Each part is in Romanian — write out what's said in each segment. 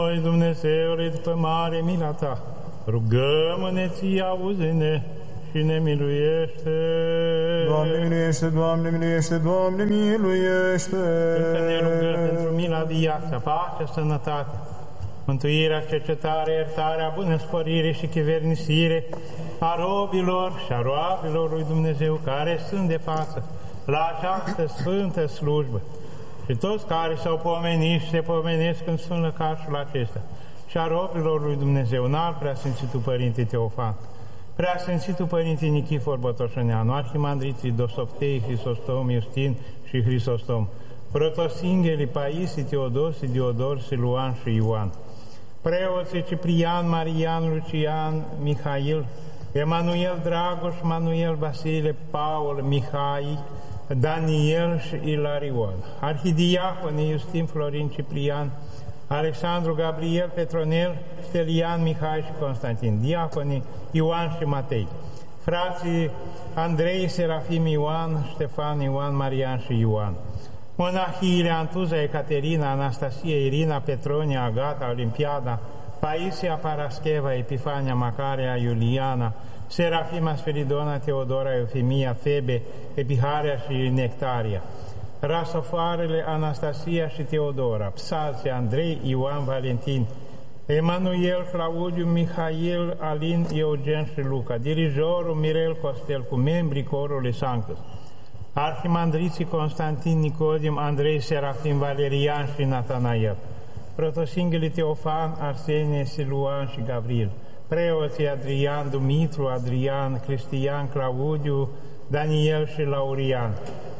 Noi, Dumnezeule, după mare mila Ta, rugăm-ne Ție, auzi-ne și ne miluiește. Doamne miluiește, Doamne miluiește, Doamne miluiește. Încă ne rugăm pentru mila, viața, pacea, sănătate, mântuirea, cercetarea, iertarea, bunăspărire și chivernisire a robilor și a roabilor lui Dumnezeu care sunt de față la această sfântă slujbă. Și toți care s-au pomenit și se pomenesc în Sfânt Lăcașul acesta și a robilor lui Dumnezeu, înalt Preasfințitul Părinte Teofan, Preasfințitul Părinte Nichifor Botoșăneanu, Arhimandriții Dosoftei, Hristostom, Iustin și Hristostom, Protosinghelii Paisie, Teodosie, Diodor, Siluan și Ioan, preoții Ciprian, Marian, Lucian, Mihail, Emanuel Dragoș, Manuel Vasile, Paul, Mihai, Daniel și Ilarion, arhidiaconii Iustin, Florin, Ciprian, Alexandru, Gabriel, Petronel, Stelian, Mihai și Constantin, diaconii Ioan și Matei, frații Andrei, Serafim, Ioan, Ștefan, Ioan, Marian și Ioan, monahiile Antuza, Ecaterina, Anastasia, Irina, Petronia, Agata, Olimpiada, Paisia, Parascheva, Epifania, Macaria, Iuliana, Serafima, Sferidona, Teodora, Eufemia, Febe, Epiharia și Nectaria, rasofoarele Anastasia și Teodora, Psalții, Andrei, Ioan, Valentin, Emanuel, Claudiu, Mihail, Alin, Eugen și Luca, dirijorul Mirel Costel cu membrii corului Sanctus, arhimandriții Constantin, Nicodim, Andrei, Serafim, Valerian și Natanael, protosinghelii Teofan, Arsenie, Siluan și Gabriel, preoții Adrian, Dumitru, Adrian, Cristian, Claudiu, Daniel și Laurian,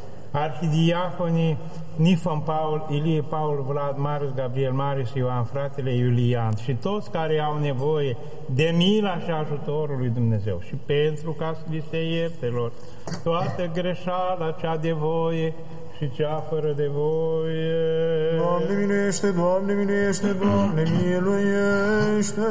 arhidiaconii Nifon, Paul, Ilie, Paul, Vlad, Marius, Gabriel, Marius, Ioan, fratele Iulian și toți care au nevoie de mila și ajutorul lui Dumnezeu și pentru ca să li se ierte lor toată greșeala cea de voie și cea fără de voie. Doamne miluiește, Doamne miluiește, Doamne miluiește.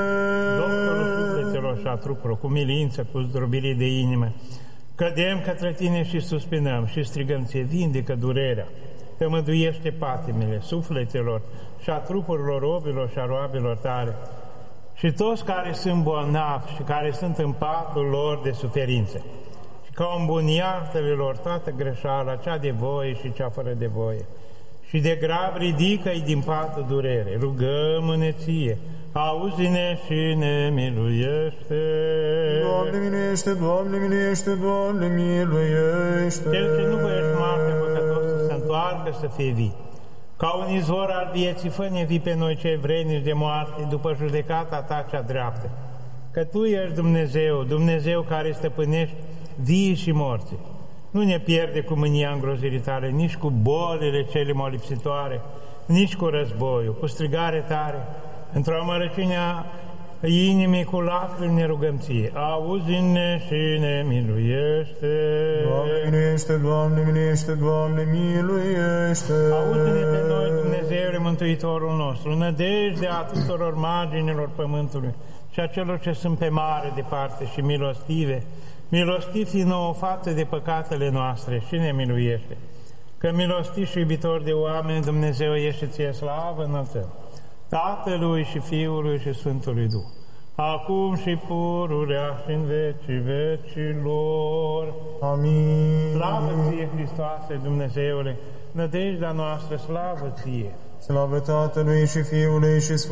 Doctorul sufletelor și a trupurilor, cu milință, cu zdrobire de inimă, cădem către Tine și suspinăm și strigăm Ție, vindecă durerea, tămăduiește patimile sufletelor și a trupurilor robilor și a roabilor Tale și toți care sunt bolnavi și care sunt în patul lor de suferință. Și ca îmbuniartă-le lor toată greșeala, cea de voie și cea fără de voie. Și de grab ridică-i din patul durere. Rugăm-ne Ție, auzi-ne și ne miluiește. Doamne miluiește, Doamne miluiește, Doamne miluiește. Cel ce nu voiești moarte păcătos să se întoarcă să fie vii. Ca un izvor al vieții, fă-ne vii pe noi cei vrednici de moarte, după judecata Ta cea dreaptă. Că Tu ești Dumnezeu, Dumnezeu care stăpânești vii și morții. Nu ne pierde cu mânia îngrozirii Tale, nici cu bolile cele molipsitoare, nici cu războiul, cu strigare tare, într-o amărăciunea inimii cu lacrimi ne rugăm Ție, auzi-ne și ne miluiește. Doamne miluiește, Doamne miluiește, Doamne miluiește. Auzi-ne pe noi, Dumnezeule Mântuitorul nostru, nădejdea tuturor marginilor pământului și a celor ce sunt pe mare departe și milostive, milostiv-i nouă față de păcatele noastre și ne miluiește. Că milostiv și iubitor de oameni, Dumnezeu ești Ție slavă înălțăm, Tatălui și Fiului și Sfântului Duh, acum și pururea și în vecii vecilor. Amin. Slavă Ție, Hristoase, Dumnezeule, nădejdea noastră, slavă Ție. Slavă Tatălui și Fiului și Sfântului